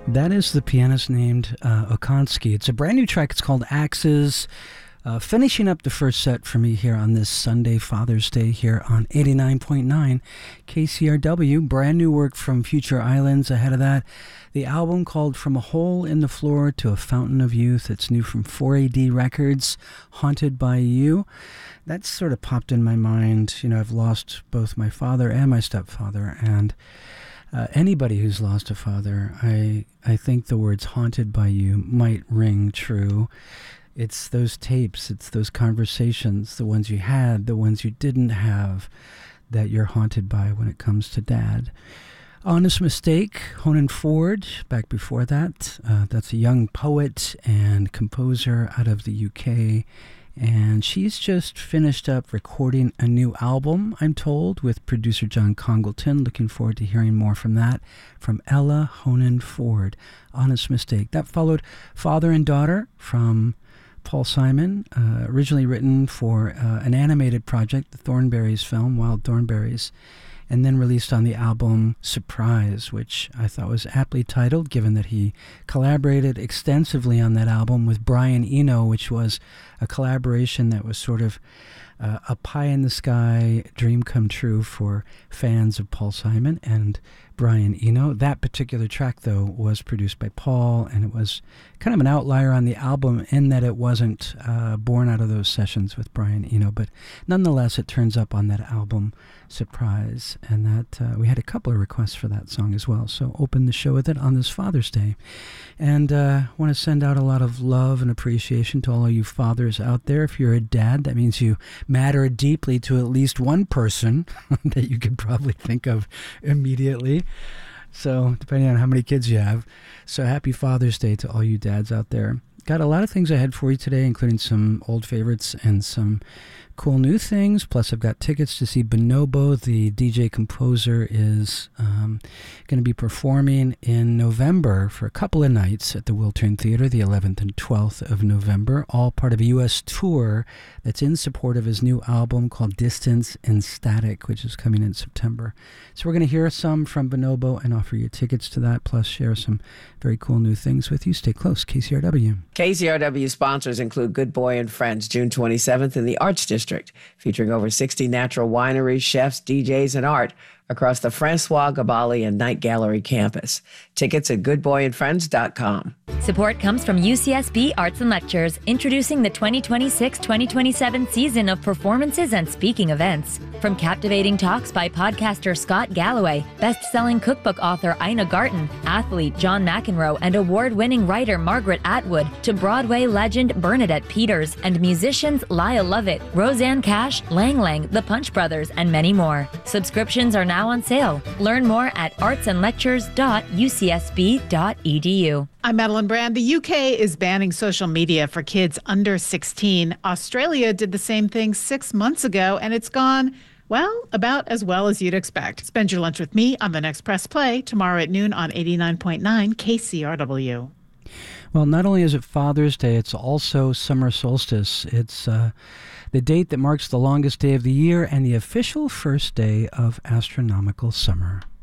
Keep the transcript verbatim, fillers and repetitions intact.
That is the pianist named uh, Okonski. It's a brand new track. It's called Axes. Uh, finishing up the first set for me here on this Sunday, Father's Day, here on eighty-nine point nine K C R W. Brand new work from Future Islands. Ahead of that, the album called From a Hole in the Floor to a Fountain of Youth. It's new from four A D Records, Haunted by You. That sort of popped in my mind. You know, I've lost both my father and my stepfather, and Uh, anybody who's lost a father, I I think the words haunted by you might ring true. It's those tapes, it's those conversations, the ones you had, the ones you didn't have, that you're haunted by when it comes to Dad. Honest Mistake, Honan Ford, back before that. Uh, that's a young poet and composer out of the U K. And she's just finished up recording a new album, I'm told, with producer John Congleton. Looking forward to hearing more from that, from Ella Honan Ford. Honest Mistake. That followed Father and Daughter from Paul Simon, uh, originally written for uh, an animated project, the Thornberrys film, Wild Thornberrys, and then released on the album Surprise, which I thought was aptly titled, given that he collaborated extensively on that album with Brian Eno, which was a collaboration that was sort of uh, a pie-in-the-sky dream come true for fans of Paul Simon and Brian Eno. That particular track, though, was produced by Paul, and it was kind of an outlier on the album in that it wasn't uh, born out of those sessions with Brian Eno, but nonetheless, it turns up on that album, Surprise, and that uh, we had a couple of requests for that song as well, so open the show with it on this Father's Day. And uh, want to send out a lot of love and appreciation to all of you fathers out there. If you're a dad, that means you matter deeply to at least one person that you could probably think of immediately. So depending on how many kids you have. So happy Father's Day to all you dads out there. Got a lot of things ahead for you today, including some old favorites and some cool new things. Plus, I've got tickets to see Bonobo. The D J composer is um, going to be performing in November for a couple of nights at the Wiltern Theater, the eleventh and twelfth of November, all part of a U S tour that's in support of his new album called Distance and Static, which is coming in September. So we're going to hear some from Bonobo and offer you tickets to that, plus share some very cool new things with you. Stay close. K C R W. K C R W sponsors include Good Boy and Friends, June twenty-seventh in the Arts District, featuring over sixty natural wineries, chefs, D Js, and art across the Francois Gabali and Night Gallery campus. Tickets at good boy and friends dot com. Support comes from U C S B Arts and Lectures, introducing the twenty twenty-six twenty twenty-seven season of performances and speaking events. From captivating talks by podcaster Scott Galloway, best-selling cookbook author Ina Garten, athlete John McEnroe, and award-winning writer Margaret Atwood, to Broadway legend Bernadette Peters, and musicians Lyle Lovett, Roseanne Cash, Lang Lang, the Punch Brothers, and many more. Subscriptions are now on sale. Learn more at arts and lectures dot u c s b dot e d u. I'm Madeline Brand. The U K is banning social media for kids under sixteen. Australia did the same thing six months ago, and it's gone, well, about as well as you'd expect. Spend your lunch with me on the next Press Play tomorrow at noon on eighty-nine point nine K C R W. Well, not only is it Father's Day, it's also summer solstice. It's uh, the date that marks the longest day of the year and the official first day of astronomical summer.